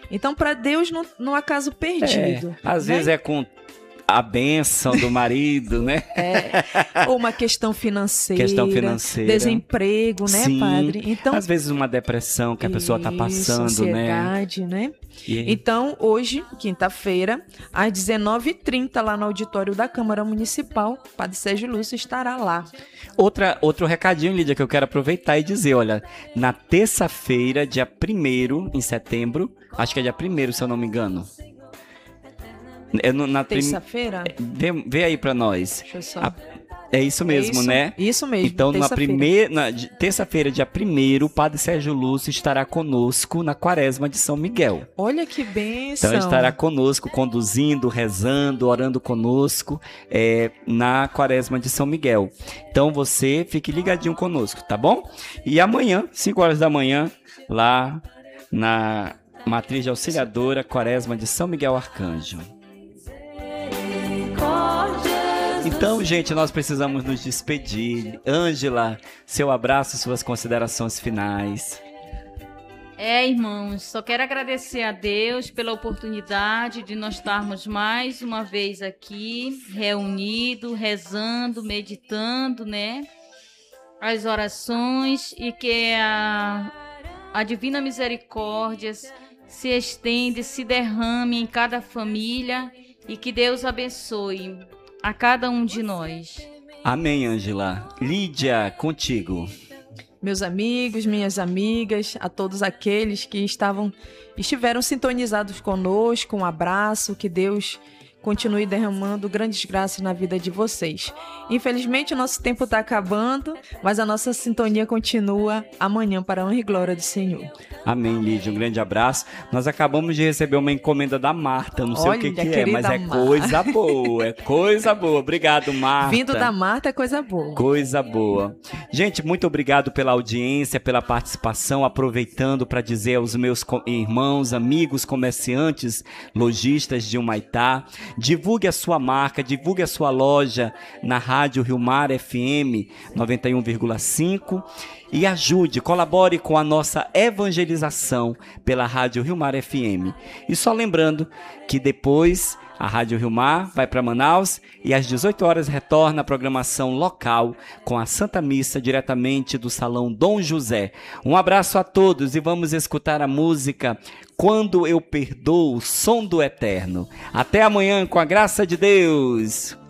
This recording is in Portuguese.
Então, para Deus, não há caso perdido. Às vezes é com a bênção do marido, né? Ou uma questão financeira. Desemprego, né, Sim. padre? Então, às vezes uma depressão que a pessoa está passando, ansiedade, né? Então, hoje, quinta-feira, às 19h30, lá no auditório da Câmara Municipal, Padre Sérgio Lúcio estará lá. Outro recadinho, Lídia, que eu quero aproveitar e dizer, olha, na terça-feira, dia 1º, em setembro, acho que é dia 1º, se eu não me engano. Terça-feira? Vê aí pra nós. Deixa eu só... É isso mesmo, né? Isso mesmo. Então, na terça-feira, dia 1º, o Padre Sérgio Lúcio estará conosco na Quaresma de São Miguel. Olha que bênção! Então, estará conosco, conduzindo, rezando, orando conosco na Quaresma de São Miguel. Então, você fique ligadinho conosco, tá bom? E amanhã, 5 horas da manhã, lá na Matriz de Auxiliadora, Quaresma de São Miguel Arcanjo. Então, gente, nós precisamos nos despedir. Ângela, seu abraço, suas considerações finais. Irmãos, só quero agradecer a Deus pela oportunidade de nós estarmos mais uma vez aqui, reunidos, rezando, meditando, né? As orações, e que a Divina Misericórdia se estende, se derrame em cada família, e que Deus abençoe a cada um de nós. Amém, Ângela. Lídia, contigo. Meus amigos, minhas amigas, a todos aqueles que estiveram sintonizados conosco, um abraço, que Deus continue derramando grandes graças na vida de vocês. Infelizmente, o nosso tempo está acabando, mas a nossa sintonia continua amanhã para a honra e glória do Senhor. Amém, Lídia. Um grande abraço. Nós acabamos de receber uma encomenda da Marta. Não sei o que é, mas é coisa boa. É coisa boa. Obrigado, Marta. Vindo da Marta é coisa boa. Coisa boa. Gente, muito obrigado pela audiência, pela participação. Aproveitando para dizer aos meus irmãos, amigos, comerciantes, lojistas de Humaitá, divulgue a sua marca, divulgue a sua loja na Rádio Rio Mar FM 91,5 e ajude, colabore com a nossa evangelização pela Rádio Rio Mar FM. E só lembrando que depois a Rádio Rio Mar vai para Manaus e às 18 horas retorna a programação local com a Santa Missa diretamente do Salão Dom José. Um abraço a todos e vamos escutar a música Quando Eu Perdoo, Som do Eterno. Até amanhã, com a graça de Deus.